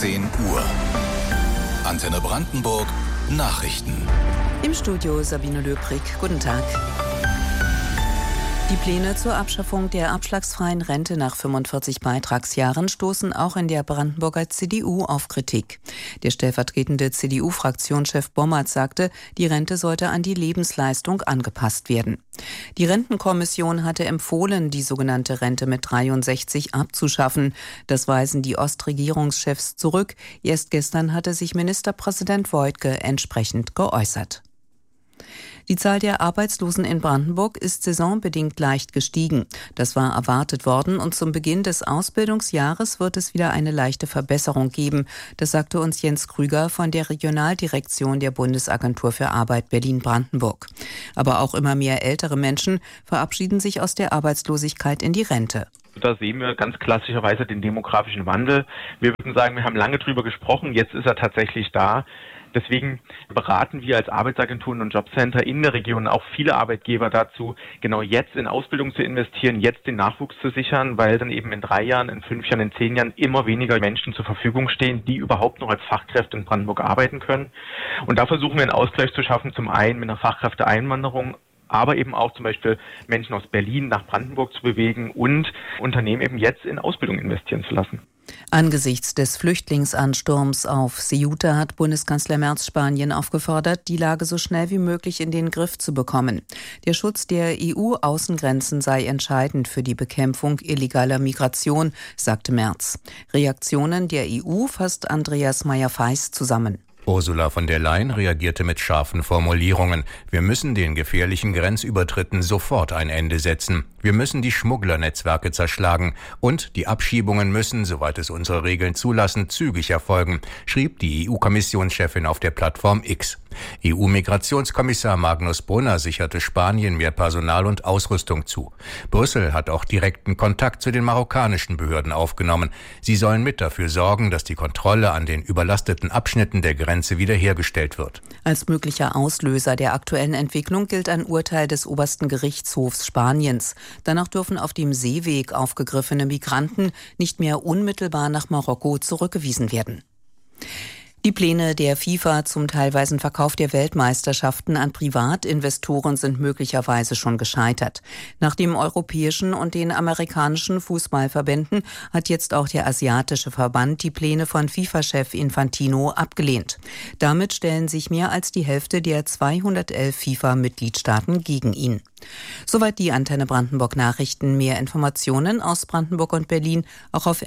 10 Uhr. Antenne Brandenburg Nachrichten. Im Studio Sabine Löbrig. Guten Tag. Die Pläne zur Abschaffung der abschlagsfreien Rente nach 45 Beitragsjahren stoßen auch in der Brandenburger CDU auf Kritik. Der stellvertretende CDU-Fraktionschef Bommert sagte, die Rente sollte an die Lebensleistung angepasst werden. Die Rentenkommission hatte empfohlen, die sogenannte Rente mit 63 abzuschaffen. Das weisen die Ostregierungschefs zurück. Erst gestern hatte sich Ministerpräsident Woidke entsprechend geäußert. Die Zahl der Arbeitslosen in Brandenburg ist saisonbedingt leicht gestiegen. Das war erwartet worden und zum Beginn des Ausbildungsjahres wird es wieder eine leichte Verbesserung geben. Das sagte uns Jens Krüger von der Regionaldirektion der Bundesagentur für Arbeit Berlin-Brandenburg. Aber auch immer mehr ältere Menschen verabschieden sich aus der Arbeitslosigkeit in die Rente. Da sehen wir ganz klassischerweise den demografischen Wandel. Wir würden sagen, wir haben lange drüber gesprochen, jetzt ist er tatsächlich da. Deswegen beraten wir als Arbeitsagenturen und Jobcenter in der Region auch viele Arbeitgeber dazu, genau jetzt in Ausbildung zu investieren, jetzt den Nachwuchs zu sichern, weil dann eben in 3 Jahren, in 5 Jahren, in 10 Jahren immer weniger Menschen zur Verfügung stehen, die überhaupt noch als Fachkräfte in Brandenburg arbeiten können. Und da versuchen wir einen Ausgleich zu schaffen, zum einen mit einer Fachkräfteeinwanderung, aber eben auch zum Beispiel Menschen aus Berlin nach Brandenburg zu bewegen und Unternehmen eben jetzt in Ausbildung investieren zu lassen. Angesichts des Flüchtlingsansturms auf Ceuta hat Bundeskanzler Merz Spanien aufgefordert, die Lage so schnell wie möglich in den Griff zu bekommen. Der Schutz der EU-Außengrenzen sei entscheidend für die Bekämpfung illegaler Migration, sagte Merz. Reaktionen der EU fasst Andreas Meyer-Feist zusammen. Ursula von der Leyen reagierte mit scharfen Formulierungen. Wir müssen den gefährlichen Grenzübertritten sofort ein Ende setzen. Wir müssen die Schmugglernetzwerke zerschlagen. Und die Abschiebungen müssen, soweit es unsere Regeln zulassen, zügig erfolgen, schrieb die EU-Kommissionschefin auf der Plattform X. EU-Migrationskommissar Magnus Brunner sicherte Spanien mehr Personal und Ausrüstung zu. Brüssel hat auch direkten Kontakt zu den marokkanischen Behörden aufgenommen. Sie sollen mit dafür sorgen, dass die Kontrolle an den überlasteten Abschnitten der Grenze wiederhergestellt wird. Als möglicher Auslöser der aktuellen Entwicklung gilt ein Urteil des obersten Gerichtshofs Spaniens. Danach dürfen auf dem Seeweg aufgegriffene Migranten nicht mehr unmittelbar nach Marokko zurückgewiesen werden. Die Pläne der FIFA zum teilweisen Verkauf der Weltmeisterschaften an Privatinvestoren sind möglicherweise schon gescheitert. Nach dem europäischen und den amerikanischen Fußballverbänden hat jetzt auch der asiatische Verband die Pläne von FIFA-Chef Infantino abgelehnt. Damit stellen sich mehr als die Hälfte der 211 FIFA-Mitgliedstaaten gegen ihn. Soweit die Antenne Brandenburg Nachrichten. Mehr Informationen aus Brandenburg und Berlin auch auf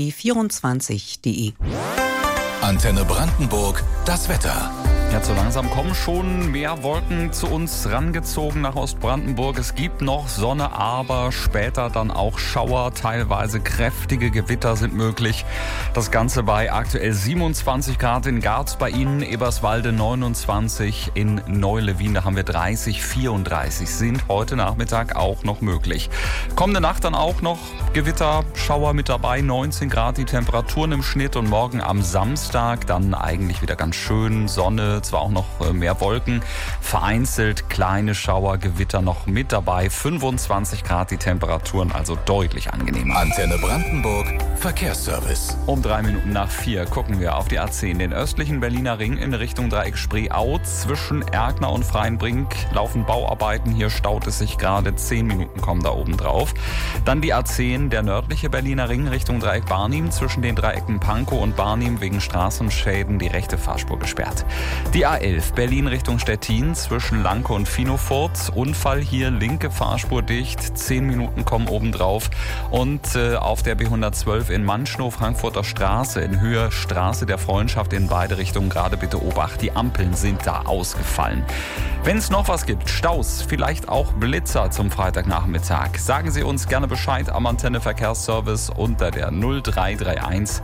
rbb24.de. Antenne Brandenburg, das Wetter. Ja, so langsam kommen schon mehr Wolken zu uns rangezogen nach Ostbrandenburg. Es gibt noch Sonne, aber später dann auch Schauer. Teilweise kräftige Gewitter sind möglich. Das Ganze bei aktuell 27 Grad in Garz bei Ihnen, Eberswalde 29, in Neu-Lewin, da haben wir 30, 34 sind heute Nachmittag auch noch möglich. Kommende Nacht dann auch noch Gewitter, Schauer mit dabei, 19 Grad die Temperaturen im Schnitt und morgen am Samstag dann eigentlich wieder ganz schön Sonne, zwar auch noch mehr Wolken, vereinzelt kleine Schauer, Gewitter noch mit dabei, 25 Grad die Temperaturen, also deutlich angenehmer. Antenne Brandenburg, Verkehrsservice. Um 3 Minuten nach 4 gucken wir auf die A10, den östlichen Berliner Ring in Richtung Dreieck Spreeau. Zwischen Erkner und Freienbrink laufen Bauarbeiten, hier staut es sich gerade, 10 Minuten kommen da oben drauf. Dann die A10, der nördliche Berliner Ring Richtung Dreieck Barnim, zwischen den Dreiecken Pankow und Barnim wegen Straßenschäden die rechte Fahrspur gesperrt. Die A11 Berlin Richtung Stettin zwischen Lanke und Finofurt. Unfall hier, linke Fahrspur dicht. 10 Minuten kommen obendrauf. Und auf der B112 in Manschnow, Frankfurter Straße, in Höhe Straße der Freundschaft in beide Richtungen. Gerade bitte Obacht, die Ampeln sind da ausgefallen. Wenn es noch was gibt, Staus, vielleicht auch Blitzer zum Freitagnachmittag, sagen Sie uns gerne Bescheid am Antenne Verkehrsservice unter der 0331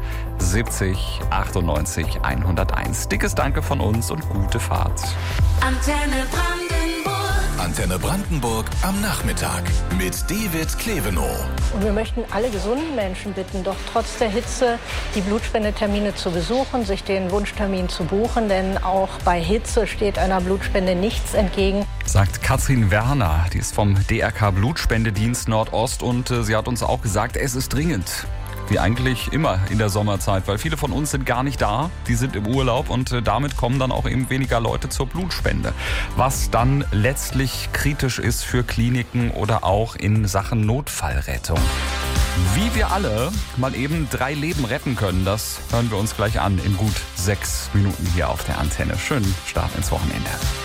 70 98 101. Dickes Danke von uns und gute Fahrt. Antenne Brandenburg. Antenne Brandenburg am Nachmittag mit David Klevenow. Und wir möchten alle gesunden Menschen bitten, doch trotz der Hitze die Blutspendetermine zu besuchen, sich den Wunschtermin zu buchen, denn auch bei Hitze steht einer Blutspende nichts entgegen. Sagt Katrin Werner, die ist vom DRK Blutspendedienst Nordost und sie hat uns auch gesagt, es ist dringend. wie eigentlich immer in der Sommerzeit, weil viele von uns sind gar nicht da, die sind im Urlaub und damit kommen dann auch eben weniger Leute zur Blutspende, was dann letztlich kritisch ist für Kliniken oder auch in Sachen Notfallrettung. Wie wir alle mal eben 3 Leben retten können, das hören wir uns gleich an in gut 6 Minuten hier auf der Antenne. Schönen Start ins Wochenende.